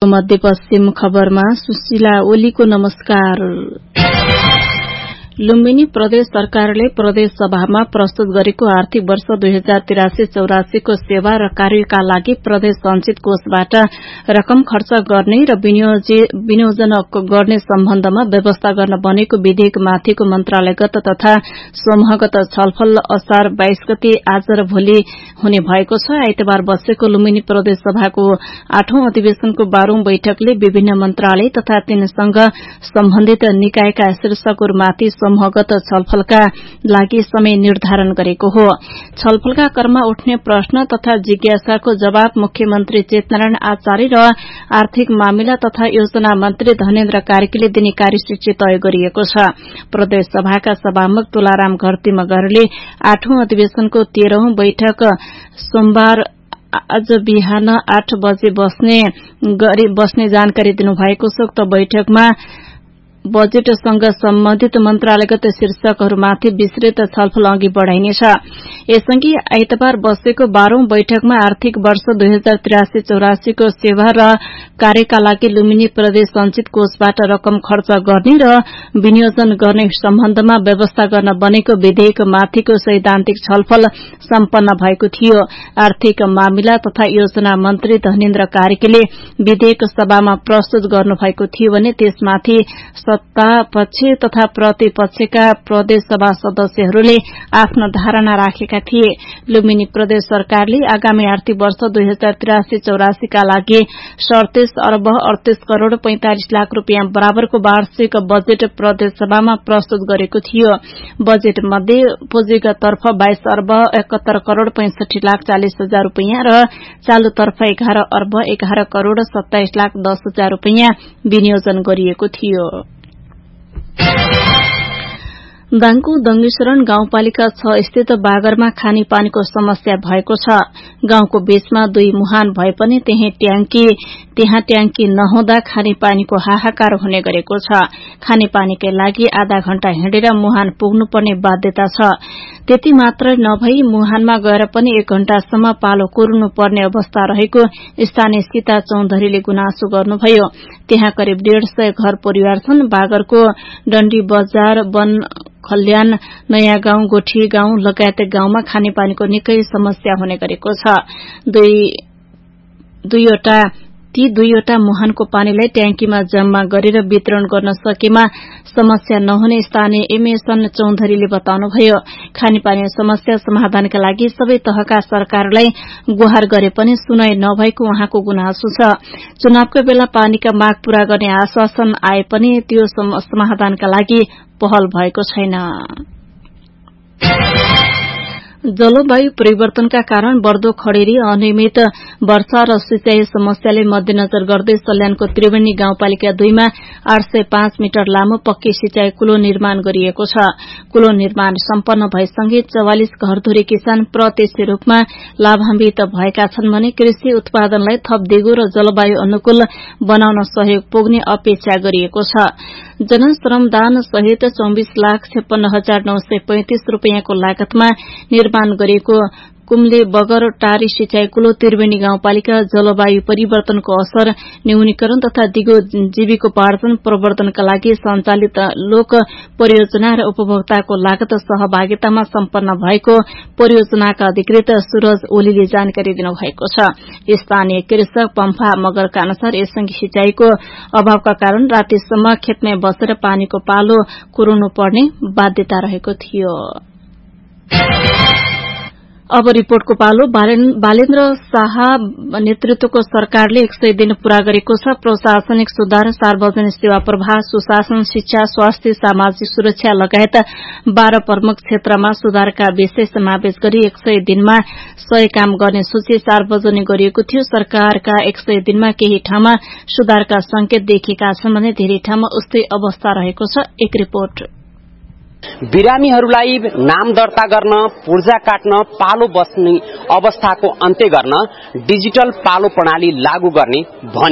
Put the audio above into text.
मध्यपश्चिम खबरमा सुशीला ओलीको नमस्कार। लुम्बिनी प्रदेश सरकारले प्रदेश सभामा प्रस्तुत गरेको आर्थिक वर्ष 2083-84 को सेवा र कार्यका लागि प्रदेश संचित कोषबाट रकम खर्च गर्ने र विनियोजन गर्ने सम्बन्धमा व्यवस्था गर्न बनेको विधेयकमाथिको मन्त्रालयगत तथा समूहगत छलफल असार 22 गते आज र भोलि हुने भएको छ। आइतबार बसेको लुम्बिनी प्रदेश सभाको 8औं अधिवेशनको 12औं बैठकले विभिन्न मन्त्रालय तथा तिनसँग सम्बन्धित निकायका शीर्षकहरूमाथि समूहगत छलफलका लागि समय निर्धारण गरेको हो। छलफलका क्रममा उठ्ने प्रश्न तथा जिज्ञासाको जवाब मुख्यमन्त्री चेतनारायण आचार्य र आर्थिक मामिला तथा योजना मन्त्री धनेन्द्र कार्कीले दिने कार्यसूची तय गरिएको छ। प्रदेश सभाका सभामुख तुलाराम घरतीमगरले 8औं अधिवेशनको 13औं बैठक सोमबार आज बिहान 8 बजे बस्ने जानकारी दिनुभएको छ। उक्त बैठकमा बजेटसँग सम्बन्धित मन्त्रालयगत शीर्षकहरूमाथि विस्तृत छलफल अघि बढ़ाइनेछ। यसअघि आइतबार बसेको 12औं बैठकमा आर्थिक वर्ष 2083-84 को सेवा र कार्यका लागि लुम्बिनी प्रदेश संचित कोषबाट रकम खर्च गर्ने र विनियोजन गर्ने सम्बन्धमा व्यवस्था गर्न बनेको विधेयकमाथिको सैद्धान्तिक छलफल सम्पन्न भएको थियो। आर्थिक मामिला तथा योजना मन्त्री धनेन्द्र कार्कीले विधेयक सभामा प्रस्तुत गर्नुभएको थियो भने त्यसमाथि सत्ता पक्ष तथा प्रतिपक्षका प्रदेश सभा सदस्यहरूले आफ्नो धारणा राखेका थिए। लुम्बिनी प्रदेश सरकारले आगामी आर्थिक वर्ष 2083-84 का लागि 37 अर्ब 38 करोड़ 45 लाख रूपियाँ बराबरको वार्षिक बजेट प्रदेश सभामा प्रस्तुत गरेको थियो। बजेट मध्ये पुँजीगत तर्फ 22 अर्ब 71 करोड़ 65 लाख 40 हजार रूपियाँ र चालू तर्फ 11 अर्ब 11 करोड़ 27 लाख 10 हजार रूपियाँ विनियोजन गरिएको थियो। दाङको दङ्गेश्वरण गाउँपालिका 6 स्थित बागरमा खानेपानीको समस्या भएको छ। गाउँको बीचमा 2 मुहान भए पनि त्यहाँ ट्याङ्की नहुँदा खानेपानीको हाहाकार हुने गरेको छ। खानेपानीकै लागि आधा घण्टा हिँडेर मुहान पुग्नुपर्ने बाध्यता छ। त्यति मात्र नभई मुहानमा गएर पनि 1 घण्टासम्म पालो कोर्नु पर्ने अवस्था रहेको स्थानीय सीता चौधरीले गुनासो गर्नुभयो। त्यहाँ करिब 150 घर परिवार छन्। बागरको डण्डी बजार वन खल्यान नयाँ गाउँ गोठी गाउँ लगायत गाउँमा खानेपानीको निकै समस्या हुने गरेको छ। दुईवटा मुहानको पानीलाई ट्याङ्कीमा जम्मा गरेर वितरण गर्न सकेमा समस्या नहुने स्थानीय एमएसन चौधरीले बताउनुभयो। खानेपानी समस्या समाधानका लागि सबै तहका सरकारलाई गुहार गरे पनि सुनाई नभएको उहाँको गुनासो छ। चुनावका बेला पानीका माग पूरा गर्ने आश्वासन आए पनि त्यो समाधानका लागि पहल भएको छैन। जलवायु परिवर्तनका कारण बढ़दो खडेरी अनियमित वर्षा र सिंचाई समस्याले मध्यनजर गर्दै सल्यानको त्रिवेणी गाउँपालिका 2 मा 805 मिटर लामो पक्की सिंचाई कुलो निर्माण गरिएको छ। कुलो निर्माण सम्पन्न भएसँगै 44 घरधुरी किसान प्रत्यक्ष रूपमा लाभान्वित भएका छन् भने कृषि उत्पादनलाई थप दिगो र जलवायु अनुकूल बनाउन सहयोग पुग्ने अपेक्षा गरिएको छ। जनश्रमदान सहित 24,56,935 रूपियाँको लागतमा निर्माण गरिएको कुम्ले बगर टारी सिंचाई कुलो त्रिवेणी गाउँपालिका जलवायु परिवर्तनको असर न्यूनीकरण तथा दिगो जीविकोपार्जन प्रवर्धनका लागि सञ्चालित लोक परियोजना र उपभोक्ताको लागत सहभागितामा सम्पन्न भएको परियोजनाका अधिकृत सूरज ओलीले जानकारी दिनुभएको छ। स्थानीय कृषक पम्फा मगरका अनुसार यससँगै सिंचाईको अभावका कारण रातिसम्म खेतमै बसेर पानीको पालो कुर्नु पर्ने बाध्यता रहेको थियो। अब रिपोर्टको पालो। बालेन्द्र शाह नेतृत्वको सरकारले 100 दिन पूरा गरेको छ। प्रशासनिक सुधार, सार्वजनिक सेवा प्रवाह, सुशासन, शिक्षा, स्वास्थ्य, सामाजिक सुरक्षा लगायत 12 प्रमुख क्षेत्रमा सुधारका विषय समावेश गरी 100 दिनमा 100 काम गर्ने सूची सार्वजनिक गरिएको थियो। सरकारका 100 दिनमा केही ठाउँमा सुधारका संकेत देखिएका छन् भने धेरै ठाउँमा उस्तै अवस्था रहेको छ। एक रिपोर्ट। बिरामीहरूलाई नाम दर्ता गर्न, पूर्जा काट्न, पालो बस्ने अवस्थाको अन्त्य गर्न डिजिटल पालो प्रणाली लागू गर्ने